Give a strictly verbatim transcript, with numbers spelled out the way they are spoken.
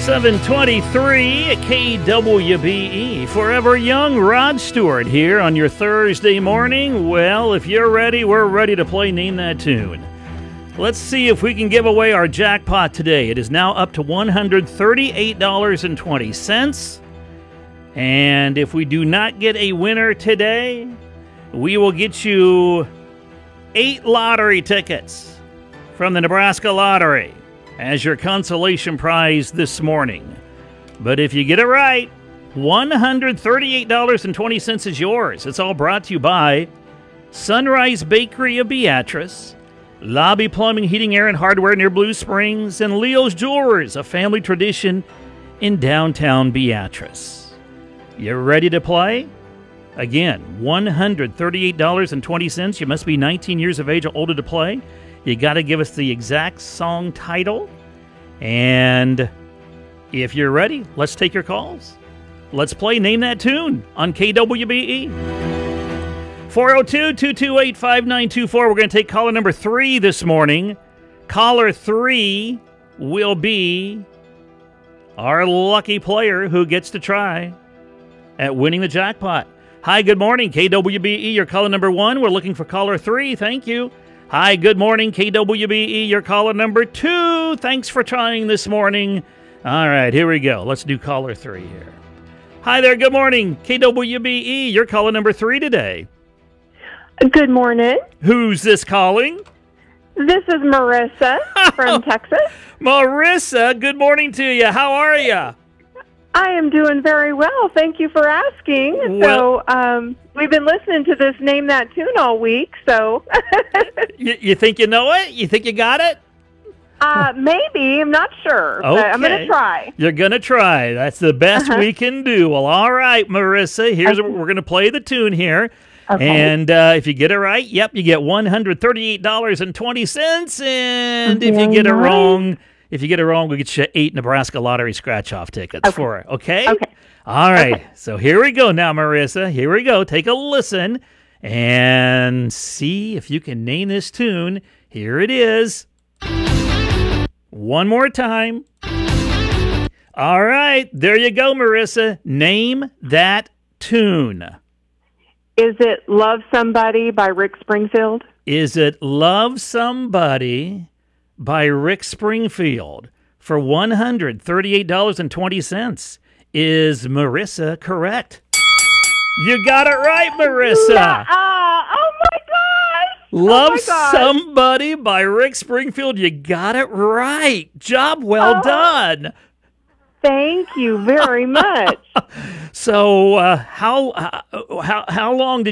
seven twenty-three K W B E. Forever Young, Rod Stewart here on your Thursday morning. Well, if you're ready, we're ready to play Name That Tune. Let's see if we can give away our jackpot today. It is now up to one hundred thirty-eight dollars and twenty cents. And if we do not get a winner today, we will get you eight lottery tickets from the Nebraska Lottery as your consolation prize this morning. But if you get it right, one hundred thirty-eight dollars and twenty cents is yours. It's all brought to you by Sunrise Bakery of Beatrice, Lobby Plumbing, Heating, Air, and Hardware near Blue Springs, and Leo's Jewelers, a family tradition in downtown Beatrice. You ready to play? Again, one hundred thirty-eight dollars and twenty cents. You must be nineteen years of age or older to play. You got to give us the exact song title. And if you're ready, let's take your calls. Let's play Name That Tune on K W B E. four oh two, two two eight, five nine two four. We're going to take caller number three this morning. Caller three will be our lucky player who gets to try at winning the jackpot. Hi, good morning, K W B E. You're caller number one. We're looking for caller three. Thank you. Hi, good morning, K W B E. You're caller number two. Thanks for trying this morning. All right, here we go. Let's do caller three here. Hi there, good morning, K W B E. You're caller number three today. Good morning. Who's this calling? This is Marissa from Texas. Marissa, good morning to you. How are you? I am doing very well. Thank you for asking. Well, so um, we've been listening to this Name That Tune all week. So you, you think you know it? You think you got it? uh, maybe. I'm not sure. Okay. But I'm going to try. You're going to try. That's the best Uh-huh. we can do. Well, all right, Marissa. Here's Okay. what we're going to play the tune here. Okay. And uh, if you get it right, yep, you get one hundred thirty-eight dollars and twenty cents. And if you Very get it nice. wrong, if you get it wrong, we'll get you eight Nebraska Lottery scratch-off tickets Okay. for it. Okay? Okay. All right. Okay. So here we go now, Marissa. Here we go. Take a listen and see if you can name this tune. Here it is. One more time. All right. There you go, Marissa. Name that tune. Is it Love Somebody by Rick Springfield? Is it Love Somebody by Rick Springfield for one hundred thirty-eight dollars and twenty cents? Is Marissa correct? You got it right, Marissa. Yeah. Uh, oh, my gosh. Love oh my gosh. Somebody by Rick Springfield. You got it right. Job well Oh. done. Thank you very much. So, uh, how, uh, how how long did